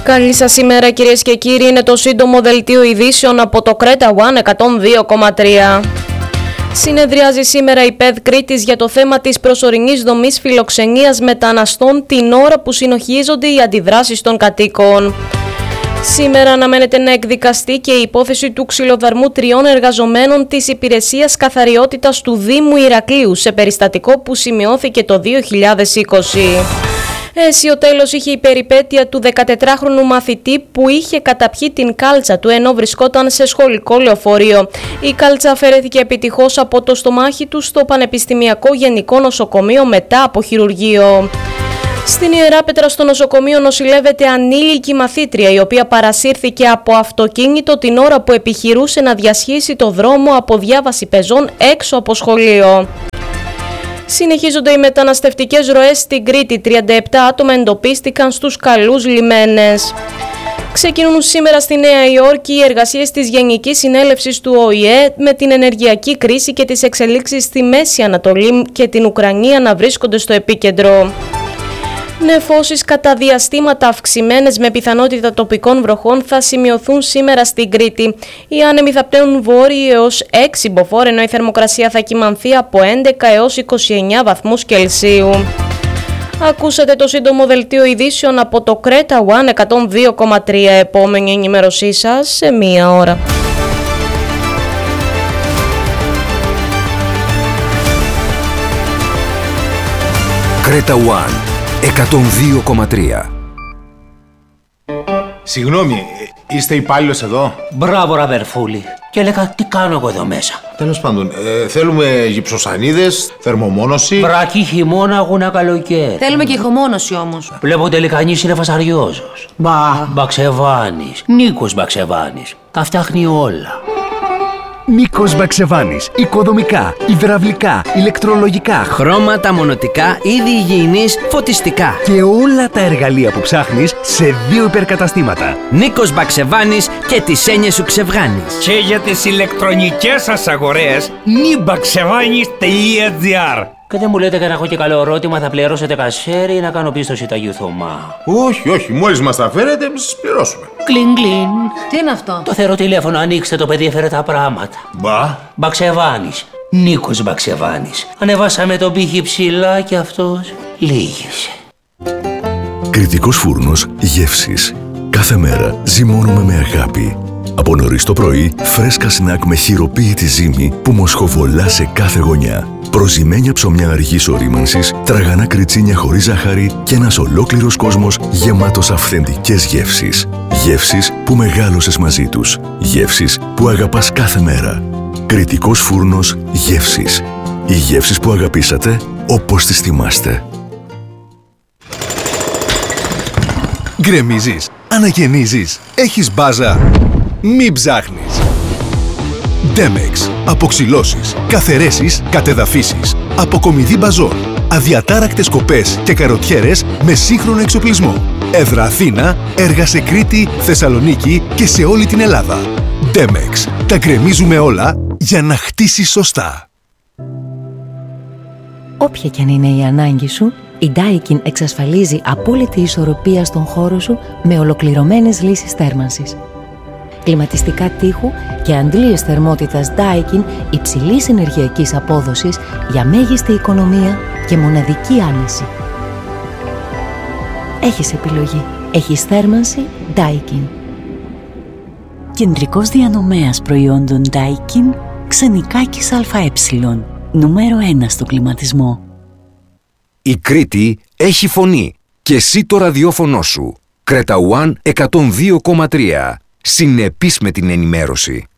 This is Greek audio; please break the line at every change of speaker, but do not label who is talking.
Καλή σας ημέρα κυρίες και κύριοι, είναι το σύντομο δελτίο ειδήσεων από το Creta One 102,3. Συνεδριάζει σήμερα η ΠΕΔ Κρήτης για το θέμα της προσωρινής δομής φιλοξενίας μεταναστών την ώρα που συνοχίζονται οι αντιδράσεις των κατοίκων. Σήμερα αναμένεται να εκδικαστεί και η υπόθεση του ξυλοδαρμού 3 εργαζομένων της Υπηρεσίας Καθαριότητας του Δήμου Ηρακλείου σε περιστατικό που σημειώθηκε το 2020. Αίσιο τέλος είχε η περιπέτεια του 14χρονου μαθητή που είχε καταπιεί την κάλτσα του ενώ βρισκόταν σε σχολικό λεωφορείο. Η κάλτσα αφαιρέθηκε επιτυχώς από το στομάχι του στο Πανεπιστημιακό Γενικό Νοσοκομείο μετά από χειρουργείο. Στην Ιεράπετρα στο νοσοκομείο νοσηλεύεται ανήλικη μαθήτρια η οποία παρασύρθηκε από αυτοκίνητο την ώρα που επιχειρούσε να διασχίσει το δρόμο από διάβαση πεζών έξω από σχολείο. Συνεχίζονται οι μεταναστευτικές ροές στην Κρήτη. 37 άτομα εντοπίστηκαν στους καλούς λιμένες. Ξεκινούν σήμερα στη Νέα Υόρκη οι εργασίες της Γενικής Συνέλευσης του ΟΗΕ με την ενεργειακή κρίση και τις εξελίξεις στη Μέση Ανατολή και την Ουκρανία να βρίσκονται στο επίκεντρο. Νεφώσεις κατά διαστήματα αυξημένες με πιθανότητα τοπικών βροχών θα σημειωθούν σήμερα στην Κρήτη. Οι άνεμοι θα πνέουν βόρειοι έως 6 μποφόρ, ενώ η θερμοκρασία θα κυμανθεί από 11 έως 29 βαθμούς Κελσίου. Ακούσατε το σύντομο δελτίο ειδήσεων από το Creta One 102,3. Επόμενη ενημέρωσή σας σε μία ώρα.
Creta One 102,3.
Συγγνώμη, είστε υπάλληλος εδώ?
Μπράβο ραβερφούλη. Και έλεγα τι κάνω εγώ εδώ μέσα.
Τέλος πάντων, θέλουμε γυψοσανίδες, θερμομόνωση.
Βρακή χειμώνα, αγούνα καλοκαίρι.
Θέλουμε και ηχομόνωση όμως.
Βλέπω τελικανής είναι φασαριόζος. Μπαξεβάνης. Νίκος Μπαξεβάνης. Τα φτιάχνει όλα.
Νίκος Μπαξεβάνης. Οικοδομικά, υδραυλικά, ηλεκτρολογικά,
χρώματα, μονοτικά, είδη υγιεινής, φωτιστικά.
Και όλα τα εργαλεία που ψάχνεις σε 2 υπερκαταστήματα.
Νίκος Μπαξεβάνης και τις έννοιες σου ξεβγάνεις.
Και για τις ηλεκτρονικές σας αγορές, nibaxevanis.gr.
Και δεν μου λέτε και να έχω και καλό ερώτημα, θα πληρώσετε κασέρι ή να κάνω πίστοση Ταγιού Θωμά?
Όχι, μόλις μας τα φέρετε, εμείς σας πληρώσουμε.
Κλιν κλιν.
Τι είναι αυτό?
Το θεωρώ τηλέφωνο, ανοίξτε το παιδί, έφερε τα πράγματα. Μπαξεβάνης. Νίκος Μπαξεβάνης. Ανεβάσαμε τον πύχη ψηλά και αυτός λύγησε.
Κρητικός φούρνος γεύσης. Κάθε μέρα ζυμώνουμε με αγάπη. Από νωρίς το πρωί, φρέσκα σνακ με χειροποίητη ζύμη που μοσχοβολά σε κάθε γωνιά. Προζυμένια ψωμιά αργής ορίμανσης, τραγανά κριτσίνια χωρίς ζάχαρη και ένας ολόκληρος κόσμος γεμάτος αυθεντικές γεύσεις. Γεύσεις που μεγάλωσες μαζί τους. Γεύσεις που αγαπάς κάθε μέρα. Κρητικός φούρνος γεύσης. Οι γεύσεις που αγαπήσατε όπως τις θυμάστε.
Γκρεμίζεις, αναγεννίζεις, έχεις μπάζα. Μην ψάχνεις. Demex. Αποξυλώσεις, καθαιρέσεις, κατεδαφίσεις. Αποκομιδή μπαζών. Αδιατάρακτες κοπές και καροτιέρες με σύγχρονο εξοπλισμό. Έδρα Αθήνα, έργα σε Κρήτη, Θεσσαλονίκη και σε όλη την Ελλάδα. Demex. Τα γκρεμίζουμε όλα για να χτίσεις σωστά.
Όποια και αν είναι η ανάγκη σου, η Daikin εξασφαλίζει απόλυτη ισορροπία στον χώρο σου με ολοκληρωμένες λύσεις θέρμανσης. Κλιματιστικά τείχου και αντλίες θερμότητας Daikin υψηλής ενεργειακής απόδοσης για μέγιστη οικονομία και μοναδική άνεση. Έχεις επιλογή. Έχεις θέρμανση Daikin.
Κεντρικός διανομέας προϊόντων Daikin, Ξενικάκης ΑΕ, νούμερο 1 στο κλιματισμό.
Η Κρήτη έχει φωνή και εσύ το ραδιόφωνο σου. Creta One 102,3. Συνεπής με την ενημέρωση.